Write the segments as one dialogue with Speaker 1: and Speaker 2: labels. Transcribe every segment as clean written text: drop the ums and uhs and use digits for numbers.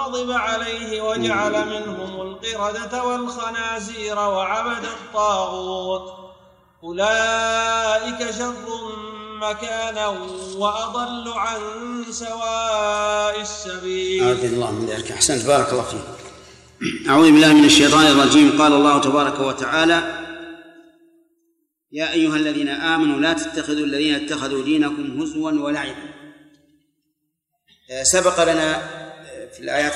Speaker 1: وغضب عليه وجعل منهم القردة والخنازير وعبد الطاغوت أولئك شر مكانا وأضل عن سواء السبيل.
Speaker 2: أعوذ بالله من ذلك. أحسنت، بارك الله فيك. أعوذ بالله من الشيطان الرجيم. قال الله تبارك وتعالى: يا أيها الذين آمنوا لا تتخذوا الذين اتخذوا دينكم هزوا ولعبا. سبق لنا في الآيات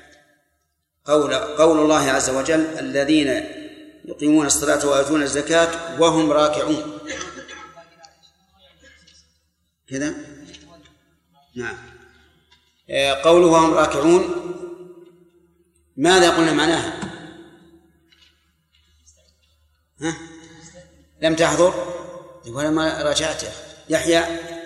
Speaker 2: قول الله عز وجل: الذين يقيمون الصلاة ويؤتون الزكاة وهم راكعون. كذا؟ نعم. قوله وهم راكعون ماذا قلنا معناها؟ ها؟ لم تحضر ولا ما راجعت يحيى؟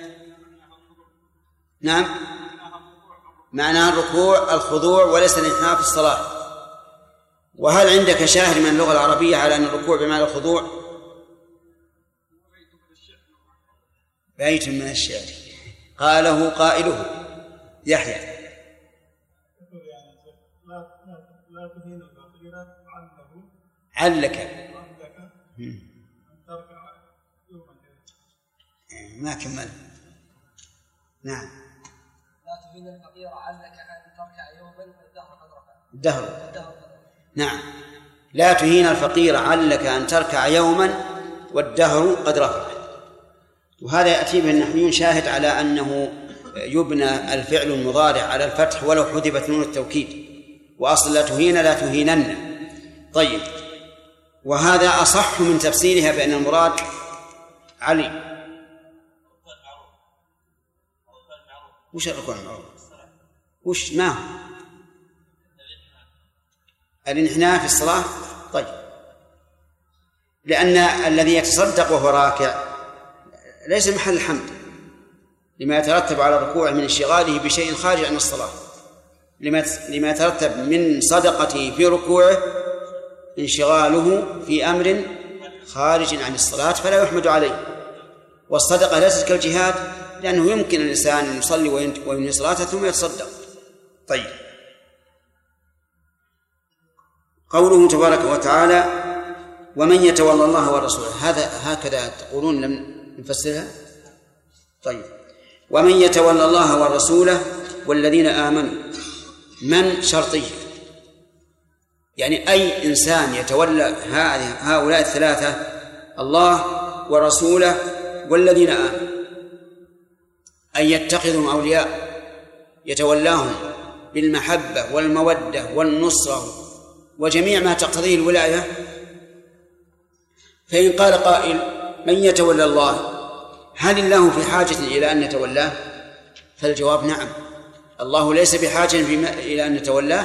Speaker 2: نعم، معناها الركوع الخضوع وليس الانحناء في الصلاة. وهل عندك شاهد من اللغة العربية على أن الركوع بمعنى الخضوع؟ بيت من الشعر قاله قائله يحيى.
Speaker 3: لا تهين الفقير
Speaker 2: علك ما كمل. نعم.
Speaker 4: لا تهين الفقير علك أن تركع يوما والدهر قد رفع.
Speaker 2: الدهر. نعم. لا تهين الفقير علك أن تركع يوما والدهر قد رفع. وهذا يأتي به النحويون شاهد على أنه يبنى الفعل المضارع على الفتح ولو حذفت نون التوكيد، وأصل لا تهين لا تهينن. طيب، وهذا أصح من تفسيرها بأن المراد علي. وش الركوع المعروف؟ وش ما هو الانحناء في الصلاة؟ طيب، لأن الذي يتصدق وهو راكع ليس محل الحمد لما يترتب على الركوع من انشغاله بشيء خارج عن الصلاة، لما يترتب من صدقته في ركوعه انشغاله في أمر خارج عن الصلاة فلا يحمد عليه. والصدقة ليست كالجهاد، لأنه يمكن الإنسان أن يصلي وينهي صلاته ثم يتصدق. طيب، قوله تبارك وتعالى: ومن يتولى الله ورسوله، هذا هكذا تقولون لم نفسرها؟ طيب، ومن يتولى الله ورسوله والذين آمنوا، من شرطية، يعني أي إنسان يتولى هؤلاء الثلاثة: الله ورسوله والذين آمنوا، أن يتخذهم أولياء يتولاهم بالمحبة والمودة والنصرة وجميع ما تقتضيه الولاية. فإن قال قائل: من يتولى الله، هل الله في حاجة إلى أن يتولاه؟ فالجواب نعم، الله ليس بحاجة إلى أن يتولاه،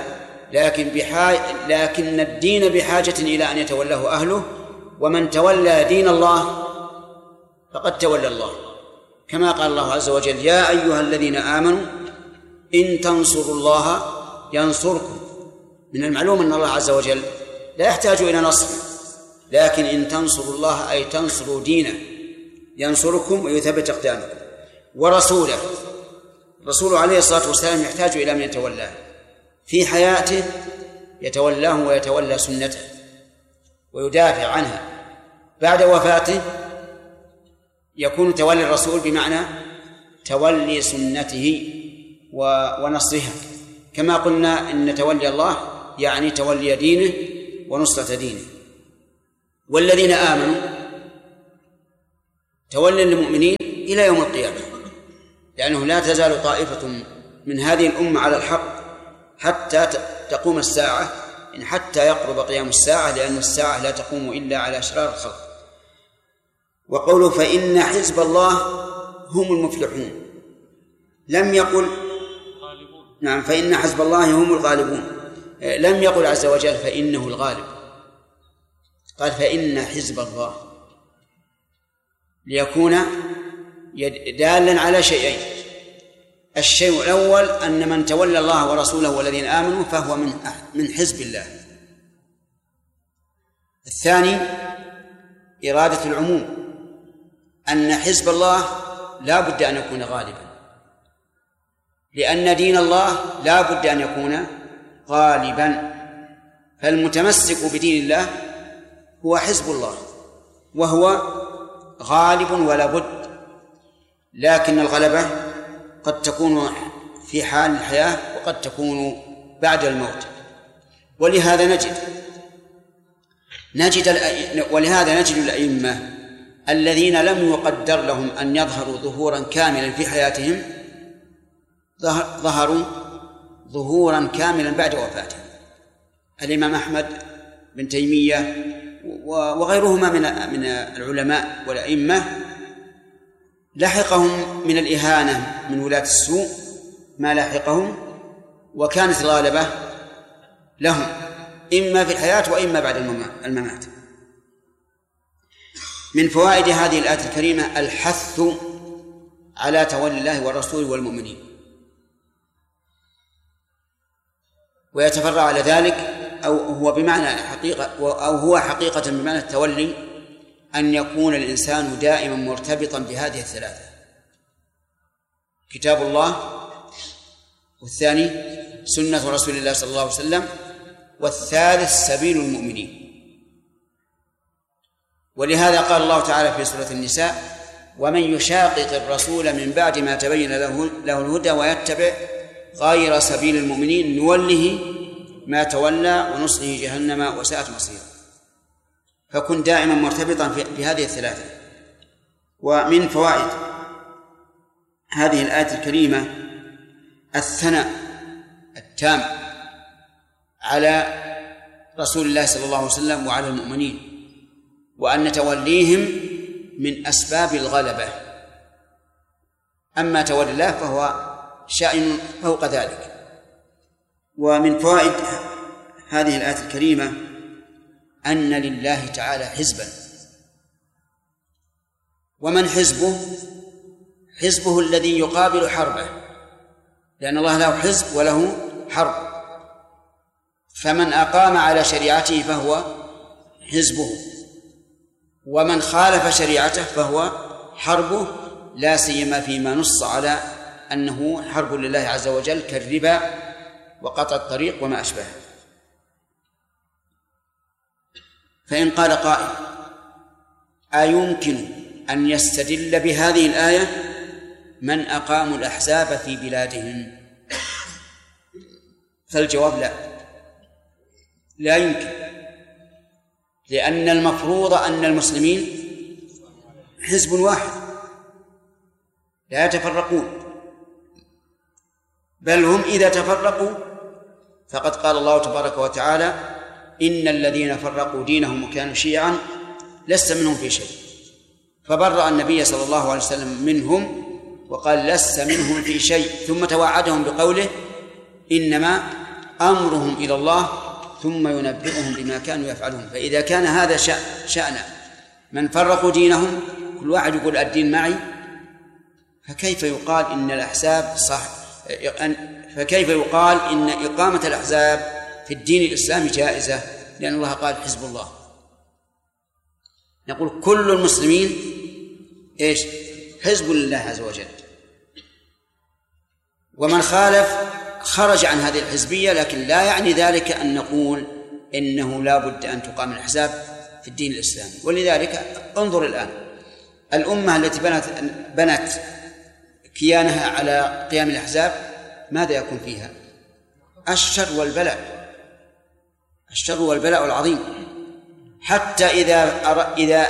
Speaker 2: لكن الدين بحاجة إلى أن يتولاه أهله، ومن تولى دين الله فقد تولى الله، كما قال الله عز وجل: يا أيها الذين آمنوا إن تنصروا الله ينصركم. من المعلوم أن الله عز وجل لا يحتاج إلى نصر، لكن إن تنصروا الله أي تنصروا دينه ينصركم ويثبت أقدامكم. ورسوله، رسوله عليه الصلاة والسلام يحتاج إلى من يتولاه في حياته، يتولاه ويتولى سنته ويدافع عنها. بعد وفاته يكون تولي الرسول بمعنى تولي سنته ونصرها، كما قلنا إن تولي الله يعني تولي دينه ونصرة دينه. والذين آمنوا تولي المؤمنين إلى يوم القيامة، لأنه لا تزال طائفة من هذه الأمة على الحق حتى تقوم الساعة، إن حتى يقرب قيام الساعة، لأن الساعة لا تقوم إلا على أشرار الخلق. وقوله فإن حزب الله هم المفلحون، لم يقل نعم فإن حزب الله هم الغالبون، لم يقل عز وجل فإنه الغالب، قال فإن حزب الله، ليكون دالا على شيئين: الشيء الأول أن من تولى الله ورسوله والذين آمنوا فهو من حزب الله. الثاني إرادة العموم، أن حزب الله لا بد أن يكون غالبا، لأن دين الله لا بد أن يكون غالبا. فالمتمسك بدين الله هو حزب الله، وهو غالب ولا بد. لكن الغلبة قد تكون في حال الحياة وقد تكون بعد الموت. ولهذا نجد الأئمة الذين لم يقدر لهم أن يظهروا ظهورا كاملا في حياتهم ظهروا ظهورا كاملا بعد وفاتهم. الإمام أحمد بن تيمية وغيرهما من العلماء والأئمة لحقهم من الإهانة من ولاة السوء ما لحقهم، وكانت الغالبة لهم إما في الحياة وإما بعد الممات. من فوائد هذه الآية الكريمة الحث على تولي الله والرسول والمؤمنين، ويتفرع على ذلك أو هو حقيقة بمعنى التولي أن يكون الإنسان دائما مرتبطا بهذه الثلاثة: كتاب الله، والثاني سنة رسول الله صلى الله عليه وسلم، والثالث سبيل المؤمنين. ولهذا قال الله تعالى في سورة النساء: ومن يشاقق الرسول من بعد ما تبين له الهدى ويتبع غير سبيل المؤمنين نوله ما تولى ونصله جهنم وساءت مصيرا. فكن دائما مرتبطا في هذه الثلاثة. ومن فوائد هذه الآية الكريمة الثناء التام على رسول الله صلى الله عليه وسلم وعلى المؤمنين، وأن توليهم من أسباب الغلبة. أما تولي الله فهو شأن فوق ذلك. ومن فوائد هذه الآية الكريمة أن لله تعالى حزبا. ومن حزبه؟ حزبه الذي يقابل حربه، لأن الله له حزب وله حرب. فمن أقام على شريعته فهو حزبه، ومن خالف شريعته فهو حربه، لا سيما فيما نص على أنه حرب لله عز وجل كالربا وقطع الطريق وما أشبهه. فإن قال قائل: أيمكن أن يستدل بهذه الآية من أقاموا الأحزاب في بلادهم؟ فالجواب لا يمكن، لأن المفروض أن المسلمين حزب واحد لا يتفرقون، بل هم إذا تفرقوا فقد قال الله تبارك وتعالى: إن الذين فرقوا دينهم وكانوا شيعا لست منهم في شيء. فبرأ النبي صلى الله عليه وسلم منهم وقال: لست منهم في شيء، ثم توعدهم بقوله: إنما أمرهم إلى الله ثم ينبئهم بما كانوا يفعلون. فإذا كان هذا شأن من فرقوا دينهم، كل واحد يقول الدين معي، فكيف يقال إن الأحزاب فكيف يقال إن إقامة الأحزاب في الدين الإسلامي جائزة؟ لأن الله قال: حزب الله. نقول كل المسلمين إيش؟ حزب لله عز وجل. ومن خالف خرج عن هذه الحزبية، لكن لا يعني ذلك أن نقول إنه لا بد أن تقام الأحزاب في الدين الإسلامي. ولذلك انظر الآن الأمة التي بنت كيانها على قيام الأحزاب، ماذا يكون فيها؟ الشر والبلاء العظيم. حتى إذا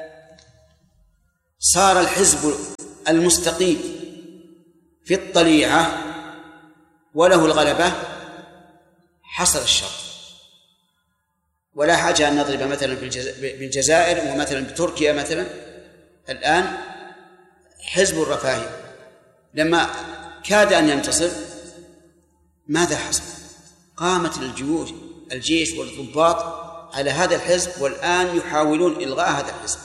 Speaker 2: صار الحزب المستقيم في الطليعة وله الغلبة حصل الشر. ولا حاجة أن نضرب مثلا بالجزائر ومثلا بتركيا مثلا. الآن حزب الرفاهي لما كاد أن ينتصر ماذا حصل؟ قامت الجيش والضباط على هذا الحزب، والآن يحاولون إلغاء هذا الحزب.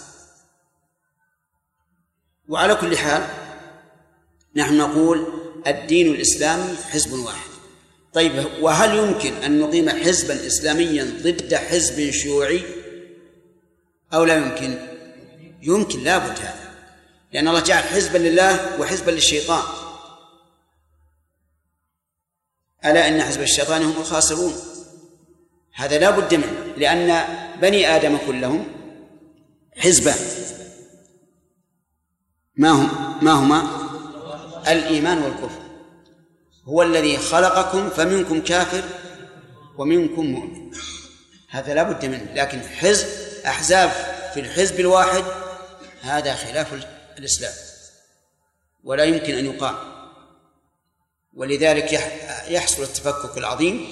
Speaker 2: وعلى كل حال نحن نقول الدين الإسلامي حزب واحد. طيب، وهل يمكن أن نقيم حزبا إسلاميا ضد حزب شيوعي أو لا يمكن؟ يمكن، لا بد هذا، لأن الله جعل حزبا لله وحزبا للشيطان. ألا إن حزب الشيطان هم الخاسرون. هذا لا بد منه، لأن بني آدم كلهم حزبان. ما هما؟ الإيمان والكفر. هو الذي خلقكم فمنكم كافر ومنكم مؤمن، هذا لا بد منه. لكن أحزاب في الحزب الواحد هذا خلاف الإسلام ولا يمكن أن يقام، ولذلك يحصل التفكك العظيم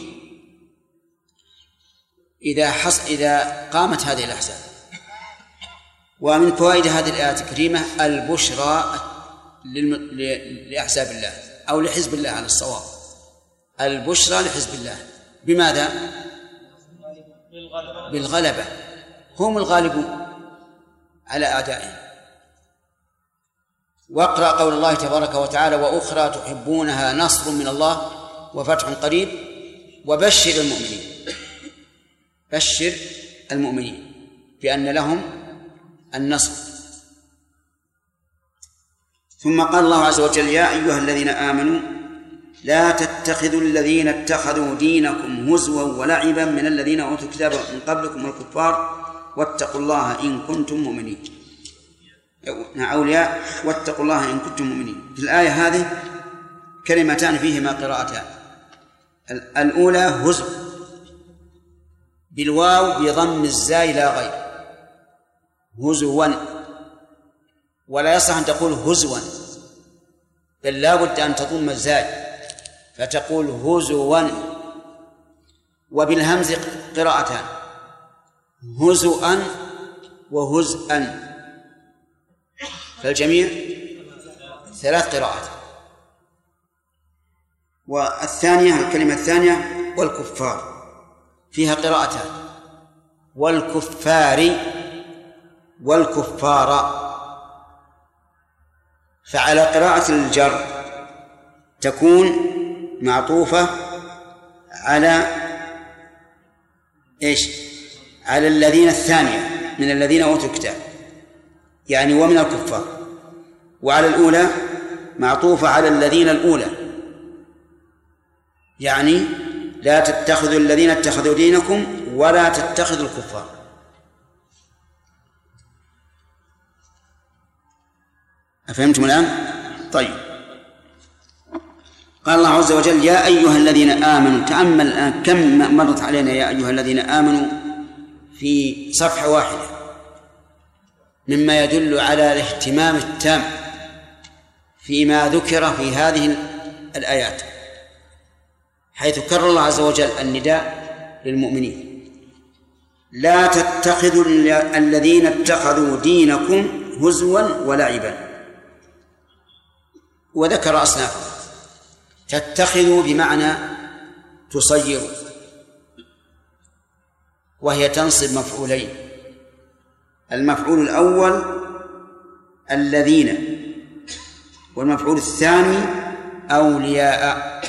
Speaker 2: إذا قامت هذه الأحزاب. ومن فوائد هذه الآية الكريمة البشرى لأحزاب الله أو لحزب الله على الصواب، البشرى لحزب الله. بماذا؟ بالغلبة، هم الغالبون على أعدائهم. واقرأ قول الله تبارك وتعالى: وأخرى تحبونها نصر من الله وفتح قريب وبشر المؤمنين. بشر المؤمنين بأن لهم النصر. ثم قال الله عز وجل: يا أيها الذين آمنوا لا تتخذوا الذين اتخذوا دينكم هزوا ولعبا من الذين أوتوا الكتاب من قبلكم والكفار واتقوا الله إن كنتم مؤمنين. أولياء واتقوا الله إن كنتم مؤمنين. في الآية هذه كلمتان فيهما قراءتان. الأولى هزو بالواو بضم الزاي لا غير، هزوا، ولا يصح أن تقول هزوا، بل لا بد أن تضم الزاي فتقول هزوا. وبالهمز قراءتان، هزؤا وهزءا، فالجميع 3 قراءات. والثانية الكلمة الثانية والكفار فيها قراءتان، والكفار والكفار. فعلى قراءة الجر تكون معطوفة على إيش؟ على الذين الثانية من الذين أوتوا الكتاب، يعني ومن الكفار. وعلى الأولى معطوفة على الذين الأولى، يعني لا تتخذوا الذين اتخذوا دينكم ولا تتخذوا الكفار. أفهمتم الآن؟ طيب. قال الله عز وجل: يا أيها الذين آمنوا. تأمل الآن كم مرت علينا يا أيها الذين آمنوا في صفحة واحدة، مما يدل على الاهتمام التام فيما ذكر في هذه الآيات، حيث كرر الله عز وجل النداء للمؤمنين: لا تتخذوا الذين اتخذوا دينكم هزوا ولعبا. وذكر أصنافا. تتخذوا بمعنى تصيروا، وهي تنصب مفعولين. المفعول الأول الذين، والمفعول الثاني أولياء،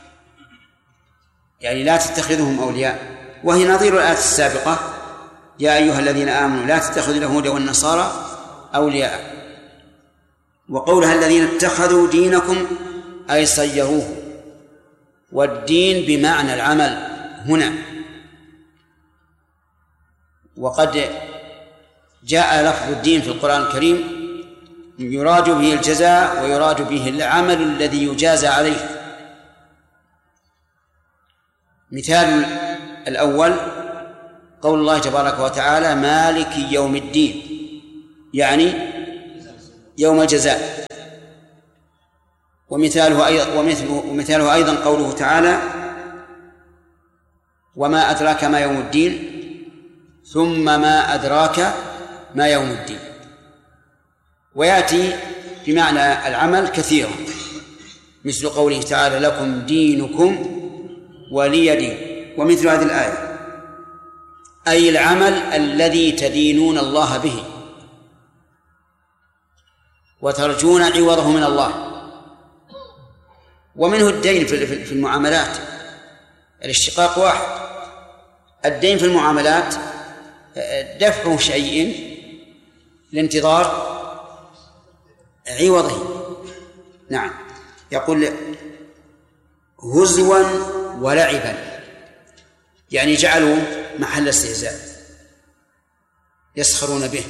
Speaker 2: يعني لا تتخذهم أولياء، وهي نظير الآية السابقة: يا أيها الذين آمنوا لا تتخذوا اليهود والنصارى أولياء. وقولها الذين اتخذوا دينكم أي صيروه، والدين بمعنى العمل هنا. وقد جاء لفظ الدين في القرآن الكريم يراد به الجزاء ويراد به العمل الذي يجازى عليه. مثال الأول قول الله تبارك وتعالى: مالك يوم الدين، يعني يوم الجزاء. ومثاله أيضا قوله تعالى: وما أدراك ما يوم الدين، ثم ما أدراك ما يوم الدين. ويأتي بمعنى العمل كثيرا، مثل قوله تعالى: لكم دينكم ولي دين. ومثل هذه الآية أي العمل الذي تدينون الله به وترجون عوضه من الله. ومنه الدين في المعاملات، الاشتقاق واحد. الدين في المعاملات دفع شيء لانتظار عوضه. نعم. يقول هزوا ولعبا، يعني جعلوا محل استهزاء يسخرون به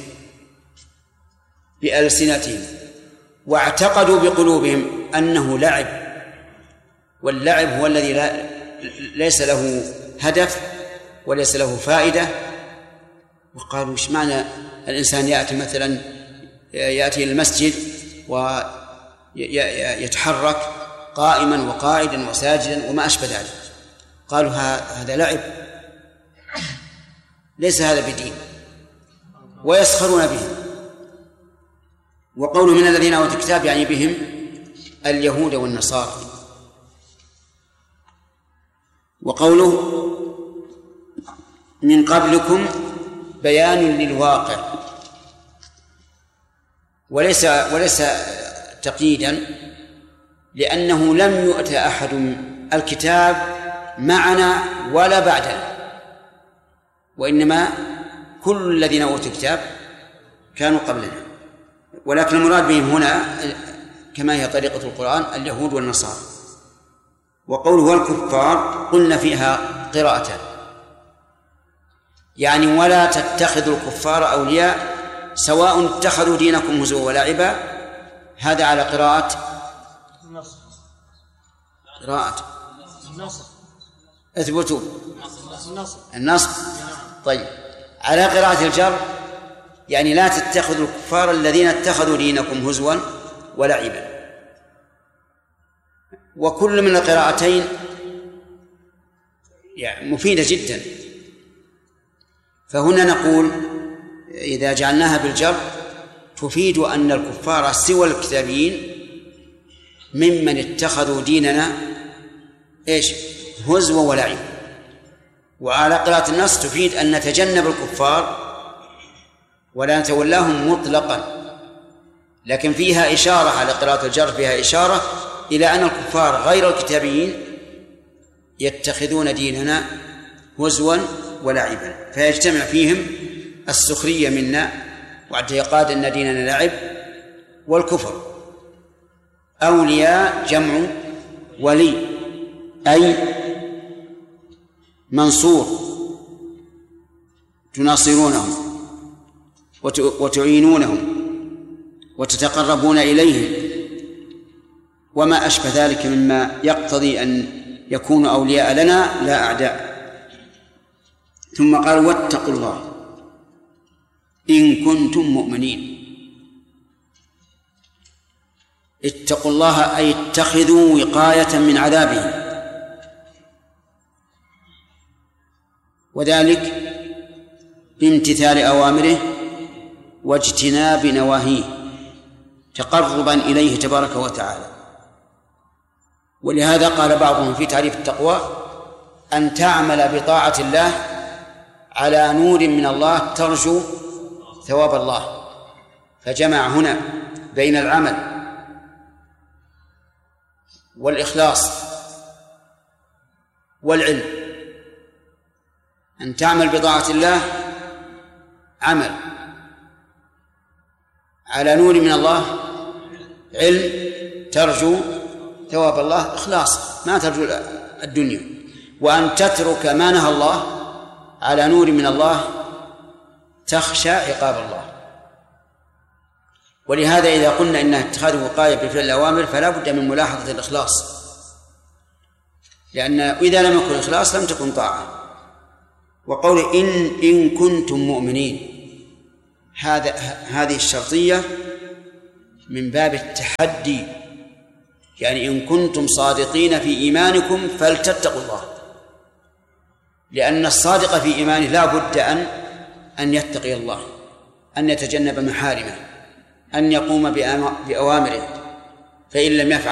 Speaker 2: بألسنتهم، واعتقدوا بقلوبهم أنه لعب، واللعب هو الذي ليس له هدف وليس له فائدة. وقالوا ايش معنى الإنسان يأتي مثلا يأتي المسجد ويتحرك قائما وقاعدا وساجدا وما أشبه ذلك؟ قالوا هذا لعب، ليس هذا بدين، ويسخرون به. وقولوا من الذين أوتوا الكتاب يعني بهم اليهود والنصارى. وقوله من قبلكم بيان للواقع، وليس تقييدا، لأنه لم يؤت أحد الكتاب معنا ولا بعدنا، وإنما كل الذين أوتوا الكتاب كانوا قبلنا، ولكن المراد بهم هنا كما هي طريقة القرآن اليهود والنصارى. وقوله والكفار قلنا فيها قراءتان، يعني ولا تتخذوا الكفار أولياء سواء اتخذوا دينكم هزوا ولعبا، هذا على قراءة اثبتوا النصب. طيب، على قراءة الجر يعني لا تتخذوا الكفار الذين اتخذوا دينكم هزوا ولعبا. وكل من القراءتين يعني مفيدة جدا. فهنا نقول إذا جعلناها بالجر تفيد أن الكفار سوى الكتابيين ممن اتخذوا ديننا هزوا ولعب. وعلى قراءة النص تفيد أن نتجنب الكفار ولا نتولاهم مطلقا، لكن فيها إشارة على قراءة الجر، فيها إشارة إلى أن الكفار غير الكتابيين يتخذون ديننا هزوا ولعبا، فيجتمع فيهم السخرية منا واعتقاد أن ديننا لعب والكفر. أولياء جمع ولي، أي منصور، تناصرونهم وتعينونهم وتتقربون إليهم وما أشبه ذلك مما يقتضي أن يكونوا أولياء لنا لا أعداء. ثم قال واتقوا الله إن كنتم مؤمنين. اتقوا الله أي اتخذوا وقاية من عذابه، وذلك بامتثال أوامره واجتناب نواهيه تقربا إليه تبارك وتعالى. ولهذا قال بعضهم في تعريف التقوى أن تعمل بطاعة الله على نور من الله ترجو ثواب الله، فجمع هنا بين العمل والإخلاص والعلم. أن تعمل بطاعة الله عمل، على نور من الله علم، ترجو ثواب الله إخلاص ما ترجو الدنيا. وأن تترك ما نهى الله على نور من الله تخشى عقاب الله. ولهذا إذا قلنا إن اتخاذ وقاية بفعل الأوامر فلا بد من ملاحظة الإخلاص، لأن إذا لم يكن إخلاص لم تكن طاعة. وقول إن كنتم مؤمنين، هذه الشرطية من باب التحدي، يعني إن كنتم صادقين في إيمانكم فلتتقوا الله، لأن الصادق في إيمانه لا بد أن يتقي الله، أن يتجنب محارمه، أن يقوم بأوامره، فإن لم يفعل